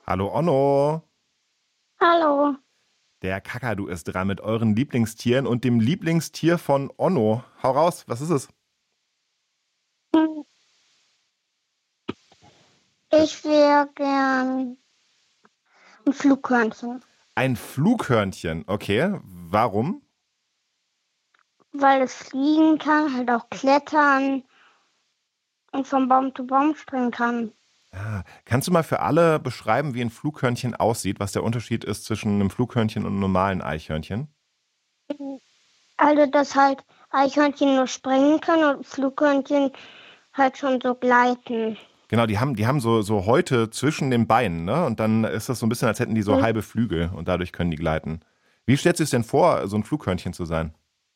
Hallo Onno. Hallo. Der Kakadu ist dran mit euren Lieblingstieren und dem Lieblingstier von Onno. Hau raus, was ist es? Ich wäre gern ein Flughörnchen, Ein Flughörnchen, okay. Warum? weil es fliegen kann, halt auch klettern und von Baum zu Baum springen kann. Kannst du mal für alle beschreiben, wie ein Flughörnchen aussieht, was der Unterschied ist zwischen einem Flughörnchen und einem normalen Eichhörnchen? Also, dass halt Eichhörnchen nur springen können und Flughörnchen halt schon so gleiten. Genau, die haben so Häute zwischen den Beinen, ne? Und dann ist das so ein bisschen, als hätten die so halbe Flügel und dadurch können die gleiten. Wie stellst du es denn vor, so ein Flughörnchen zu sein?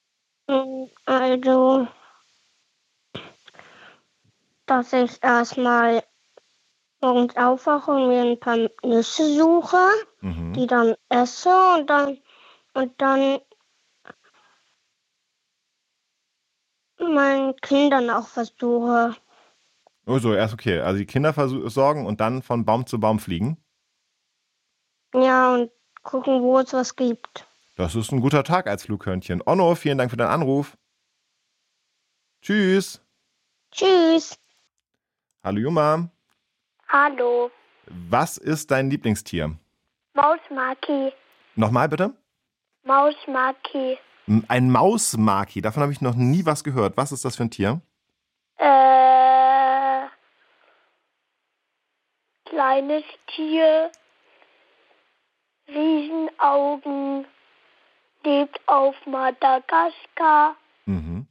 Also, dass ich erstmal morgens aufwache und mir ein paar Nüsse suche, die dann esse und dann meinen Kindern auch versuche. Oh, so, erst okay. Also die Kinder versorgen und dann von Baum zu Baum fliegen. Ja, und gucken, wo es was gibt. Das ist ein guter Tag als Flughörnchen. Onno, vielen Dank für deinen Anruf. Tschüss. Tschüss. Hallo Juma. Hallo. Was ist dein Lieblingstier? Mausmaki. Nochmal bitte? Mausmaki. Ein Mausmaki. Davon habe ich noch nie was gehört. Was ist das für ein Tier? Kleines Tier. Riesenaugen. Lebt auf Madagaskar. Mhm.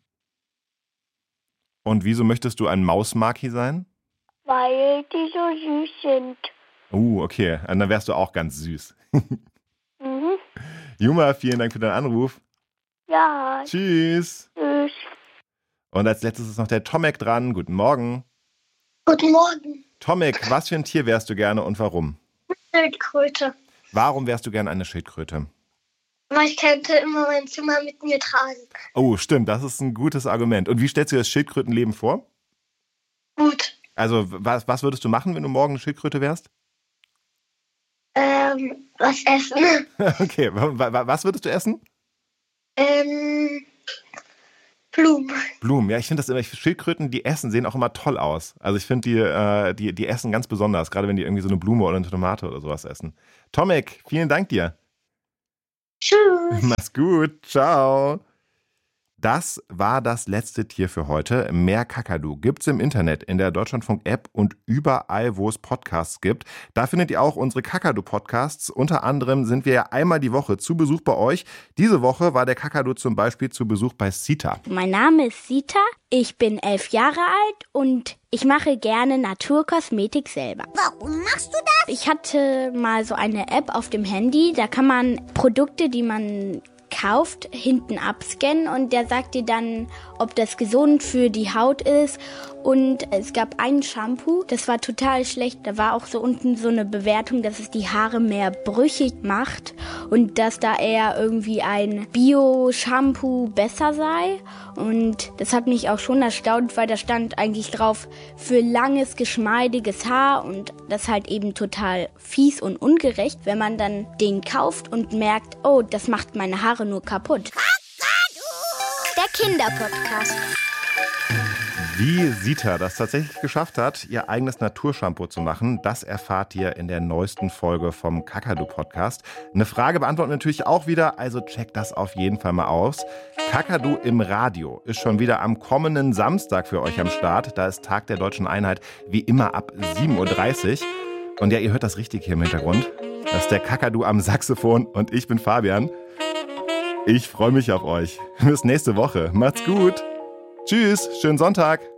Und wieso möchtest du ein Mausmaki sein? Weil die so süß sind. Okay. Dann wärst du auch ganz süß. Mhm. Juma, vielen Dank für deinen Anruf. Ja. Tschüss. Tschüss. Und als letztes ist noch der Tomek dran. Guten Morgen. Guten Morgen. Tomek, was für ein Tier wärst du gerne und warum? Schildkröte. Warum wärst du gerne eine Schildkröte? Weil ich könnte immer mein Zimmer mit mir tragen. Oh, stimmt, das ist ein gutes Argument. Und wie stellst du dir das Schildkrötenleben vor? Gut. Also, was würdest du machen, wenn du morgen eine Schildkröte wärst? Was essen? Okay, was würdest du essen? Blumen. Blumen, ja, ich finde das immer, Schildkröten, die essen, sehen auch immer toll aus. Also ich finde, die essen ganz besonders, gerade wenn die irgendwie so eine Blume oder eine Tomate oder sowas essen. Tomek, vielen Dank dir. Tschüss. Mach's gut, ciao. Das war das letzte Tier für heute. Mehr Kakadu gibt's im Internet, in der Deutschlandfunk-App und überall, wo es Podcasts gibt. Da findet ihr auch unsere Kakadu-Podcasts. Unter anderem sind wir ja einmal die Woche zu Besuch bei euch. Diese Woche war der Kakadu zum Beispiel zu Besuch bei Sita. Mein Name ist Sita, ich bin 11 Jahre alt und ich mache gerne Naturkosmetik selber. Warum machst du das? Ich hatte mal so eine App auf dem Handy, da kann man Produkte, die man kauft, hinten abscannen und der sagt dir dann, ob das gesund für die Haut ist. Und es gab ein Shampoo, das war total schlecht. Da war auch so unten so eine Bewertung, dass es die Haare mehr brüchig macht und dass da eher irgendwie ein Bio-Shampoo besser sei. Und das hat mich auch schon erstaunt, weil da stand eigentlich drauf für langes, geschmeidiges Haar und das halt eben total fies und ungerecht, wenn man dann den kauft und merkt, oh, das macht meine Haare nur kaputt. Der Kinderpodcast. Wie Sita das tatsächlich geschafft hat, ihr eigenes Naturshampoo zu machen, das erfahrt ihr in der neuesten Folge vom Kakadu-Podcast. Eine Frage beantworten wir natürlich auch wieder, also checkt das auf jeden Fall mal aus. Kakadu im Radio ist schon wieder am kommenden Samstag für euch am Start. Da ist Tag der Deutschen Einheit, wie immer ab 7:30 Uhr. Und ja, ihr hört das richtig hier im Hintergrund. Das ist der Kakadu am Saxophon und ich bin Fabian. Ich freue mich auf euch. Bis nächste Woche. Macht's gut. Tschüss, schönen Sonntag.